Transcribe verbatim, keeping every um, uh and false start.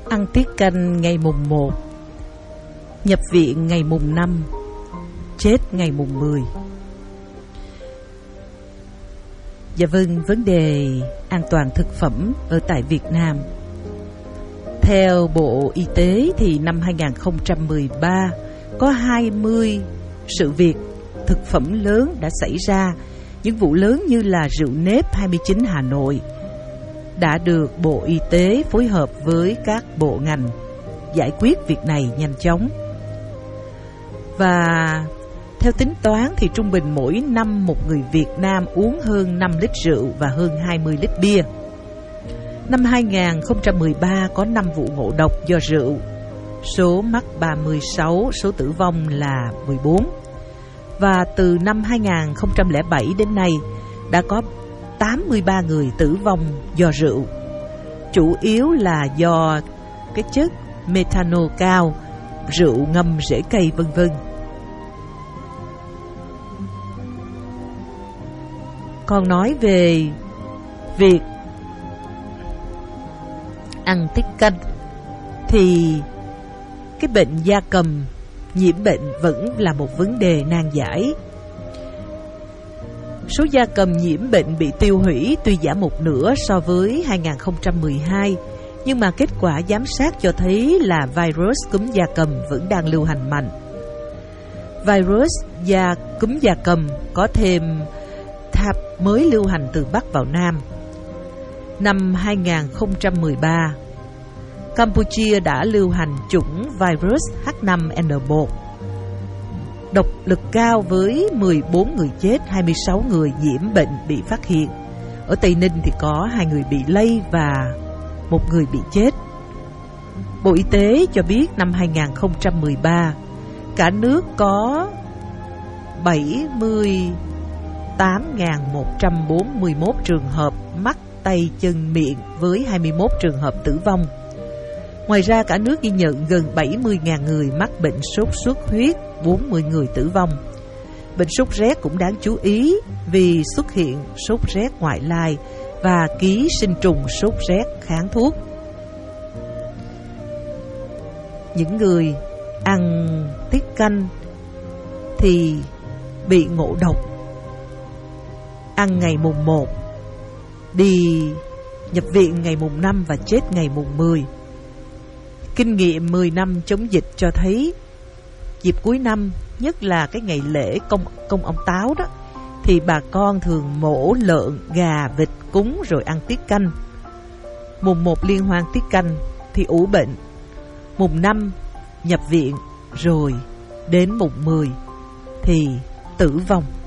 Ăn tiết canh ngày mùng một, nhập viện ngày mùng năm, chết ngày mùng mười. Dạ vâng, vấn đề an toàn thực phẩm ở tại Việt Nam. Theo Bộ Y tế thì năm hai không một ba có hai mươi sự việc thực phẩm lớn đã xảy ra. Những vụ lớn như là rượu nếp hai mươi chín Hà Nội đã được Bộ Y tế phối hợp với các bộ ngành giải quyết việc này nhanh chóng. Và theo tính toán thì trung bình mỗi năm một người Việt Nam uống hơn năm lít rượu và hơn hai mươi lít bia. Năm hai không một ba có năm vụ ngộ độc do rượu, số mắc ba mươi sáu, số tử vong là mười bốn. Và từ năm hai không không bảy đến nay đã có tám mươi ba người tử vong do rượu, chủ yếu là do cái chất methanol cao, rượu ngâm rễ cây vân vân. Còn nói về việc ăn tiết canh thì cái bệnh gia cầm nhiễm bệnh vẫn là một vấn đề nan giải. Số gia cầm nhiễm bệnh bị tiêu hủy tuy giảm một nửa so với hai không một hai, nhưng mà kết quả giám sát cho thấy là virus cúm gia cầm vẫn đang lưu hành mạnh. Virus gia cúm gia cầm có thêm tháp mới lưu hành từ Bắc vào Nam. Năm hai không một ba, Campuchia đã lưu hành chủng virus H năm N một, độc lực cao với mười bốn người chết, hai mươi sáu người nhiễm bệnh bị phát hiện. Ở Tây Ninh thì có hai người bị lây và một người bị chết. Bộ Y tế cho biết năm hai không một ba, cả nước có bảy mươi tám nghìn một trăm bốn mươi mốt trường hợp mắc tay chân miệng với hai mươi mốt trường hợp tử vong. Ngoài ra cả nước ghi nhận gần bảy mươi nghìn người mắc bệnh sốt xuất huyết, bốn mươi người tử vong. Bệnh sốt rét cũng đáng chú ý vì xuất hiện sốt rét ngoại lai và ký sinh trùng sốt rét kháng thuốc. Những người ăn tiết canh thì bị ngộ độc, ăn ngày mùng một, đi nhập viện ngày mùng năm và chết ngày mùng mười. Kinh nghiệm mười năm chống dịch cho thấy dịp cuối năm, nhất là cái ngày lễ công, công ông Táo đó, thì bà con thường mổ lợn, gà, vịt cúng rồi ăn tiết canh. Mùng một liên hoan tiết canh thì ủ bệnh, mùng năm nhập viện, rồi đến mùng mười thì tử vong.